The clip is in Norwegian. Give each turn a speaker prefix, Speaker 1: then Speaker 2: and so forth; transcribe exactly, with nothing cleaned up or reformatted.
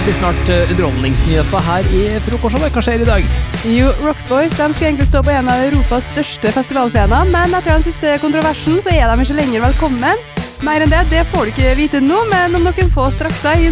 Speaker 1: blir snart underholdningsnyheter her i frokostshowet. Hva skjer i dag?
Speaker 2: Jo, Rock Boys de skulle egentlig stå på en av Europas største festivalscener, men etter den siste kontroversen så er de ikke lenger velkommen. Mer enn det, det får du ikke vite nå, men om noen få straks i